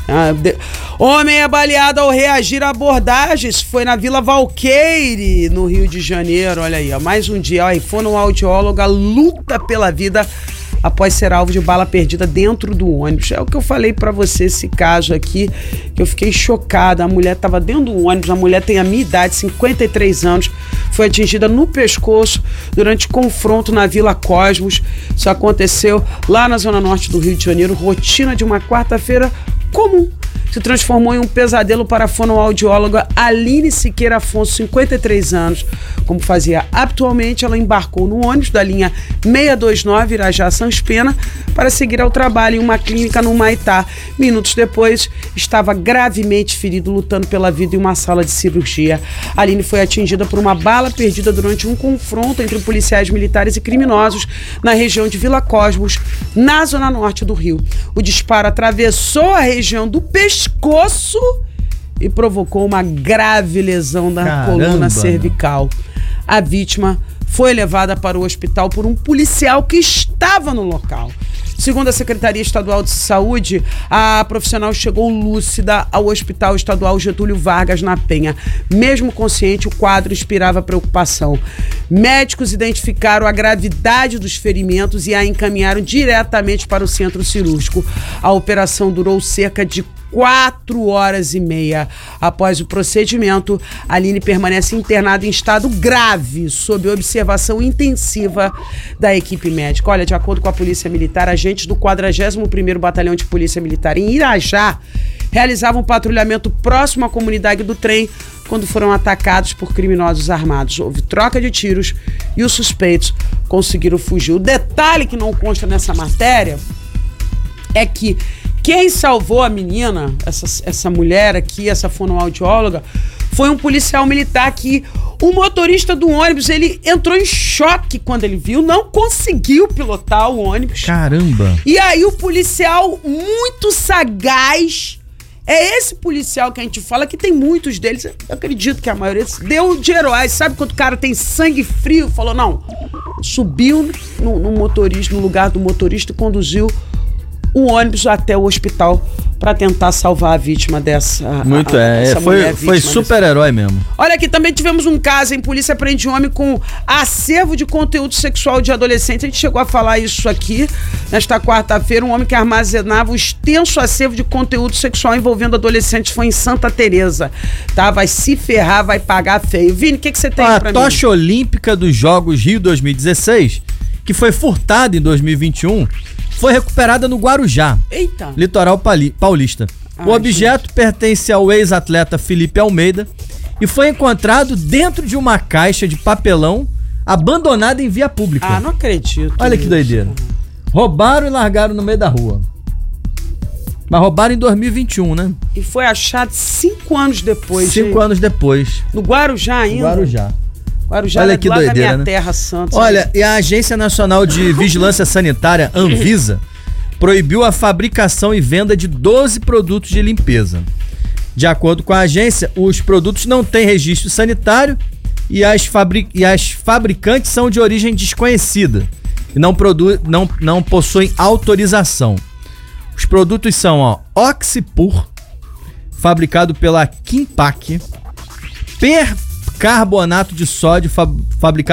Homem é baleado ao reagir a abordagens. Foi na Vila Valqueire, no Rio de Janeiro. Olha aí, ó, mais um dia. A fonoaudióloga luta pela vida após ser alvo de bala perdida dentro do ônibus. É o que eu falei pra você, esse caso aqui, que eu fiquei chocada. A mulher tava dentro do ônibus, a mulher tem a minha idade, 53 anos, foi atingida no pescoço durante confronto na Vila Cosmos. Isso aconteceu lá na Zona Norte do Rio de Janeiro, rotina de uma quarta-feira comum. Se transformou em um pesadelo para a fonoaudióloga Aline Siqueira Afonso, 53 anos. Como fazia habitualmente, ela embarcou no ônibus da linha 629 Irajá-Sans Pena para seguir ao trabalho em uma clínica no Maitá. Minutos depois, estava gravemente ferido, lutando pela vida em uma sala de cirurgia. Aline foi atingida por uma bala perdida durante um confronto entre policiais militares e criminosos na região de Vila Cosmos, na Zona Norte do Rio. O disparo atravessou a região do pescoço e provocou uma grave lesão na coluna cervical. A vítima foi levada para o hospital por um policial que estava no local. Segundo a Secretaria Estadual de Saúde, a profissional chegou lúcida ao Hospital Estadual Getúlio Vargas, na Penha. Mesmo consciente, o quadro inspirava preocupação. Médicos identificaram a gravidade dos ferimentos e a encaminharam diretamente para o centro cirúrgico. A operação durou cerca de 4 horas e meia. Após o procedimento, Aline permanece internada em estado grave, sob observação intensiva da equipe médica. Olha, de acordo com a Polícia Militar, agentes do 41º Batalhão de Polícia Militar em Irajá realizavam um patrulhamento próximo à comunidade do trem quando foram atacados por criminosos armados. Houve troca de tiros e os suspeitos conseguiram fugir. O detalhe que não consta nessa matéria é que quem salvou a menina, essa mulher aqui, essa fonoaudióloga, foi um policial militar que o motorista do ônibus, ele entrou em choque quando ele viu, não conseguiu pilotar o ônibus. Caramba! E aí o policial, muito sagaz, é esse policial que a gente fala, que tem muitos deles, eu acredito que a maioria deu de heróis. Sabe quando o cara tem sangue frio? Falou, não, subiu no motorista, no lugar do motorista e conduziu o ônibus até o hospital para tentar salvar a vítima dessa. Foi super-herói mesmo. Olha aqui, também tivemos um caso, em polícia prende um homem com acervo de conteúdo sexual de adolescente. A gente chegou a falar isso aqui nesta quarta-feira. Um homem que armazenava um extenso acervo de conteúdo sexual envolvendo adolescentes foi em Santa Teresa. Tá? Vai se ferrar, vai pagar feio. Vini, o que você tem pra mim? A tocha olímpica dos Jogos Rio 2016, que foi furtada em 2021, foi recuperada no Guarujá, Eita. litoral paulista. O objeto pertence ao ex-atleta Felipe Almeida e foi encontrado dentro de uma caixa de papelão abandonada em via pública. Ah, não acredito. Olha que doideira. Roubaram e largaram no meio da rua. Mas roubaram em 2021, né? E foi achado 5 anos depois. 5 anos depois. No Guarujá ainda? No Guarujá. Guarujá. Olha é que do lado doideira, da minha né? terra, Santos. Olha, e a Agência Nacional de Vigilância Sanitária, Anvisa, proibiu a fabricação e venda de 12 produtos de limpeza. De acordo com a agência, os produtos não têm registro sanitário e as fabricantes são de origem desconhecida e não possuem autorização. Os produtos são Oxipur, fabricado pela Kimpac, percarbonato de sódio, fabricado